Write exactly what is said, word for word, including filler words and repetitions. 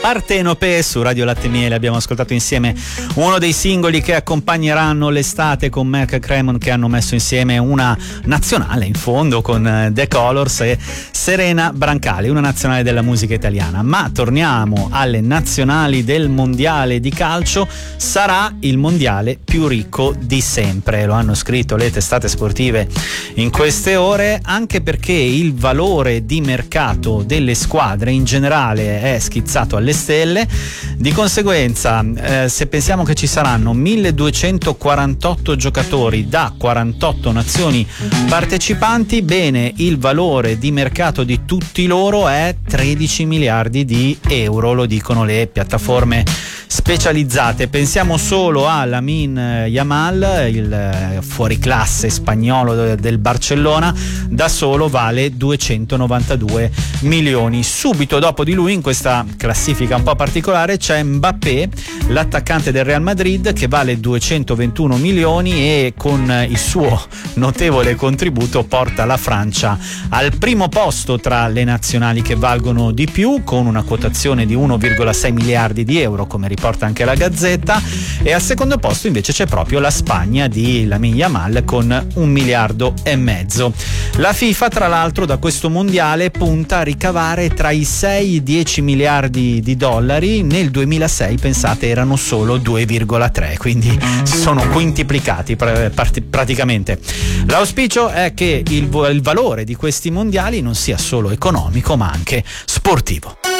Partenope su Radio Latte Miele. Abbiamo ascoltato insieme uno dei singoli che accompagneranno l'estate con Merck Cremon, che hanno messo insieme una nazionale in fondo con The Colors e Serena Brancali, una nazionale della musica italiana. Ma torniamo alle nazionali del mondiale di calcio. Sarà il mondiale più ricco di sempre, lo hanno scritto le testate sportive in queste ore, anche perché il valore di mercato delle squadre in generale è schizzato alle stelle. Di conseguenza, eh, se pensiamo che ci saranno milleduecentoquarantotto giocatori da quarantotto nazioni partecipanti, bene, il valore di mercato di tutti loro è tredici miliardi di euro, lo dicono le piattaforme specializzate. Pensiamo solo a Lamine Yamal, il fuoriclasse spagnolo del Barcellona, da solo vale duecentonovantadue milioni. Subito dopo di lui in questa classifica un po' particolare c'è Mbappé, l'attaccante del Real Madrid, che vale duecentoventuno milioni e con il suo notevole contributo porta la Francia al primo posto tra le nazionali che valgono di più, con una quotazione di uno virgola sei miliardi di euro, come riporta anche la Gazzetta, e al secondo posto invece c'è proprio la Spagna di Lamine Yamal con un miliardo e mezzo. La FIFA, tra l'altro, da questo mondiale punta a ricavare tra i sei e i dieci miliardi di dollari. Nel duemilasei, pensate, erano solo due virgola tre, quindi si sono quintuplicati pr- pr- praticamente. L'auspicio è che il, il valore di questi mondiali non sia solo economico ma anche sportivo.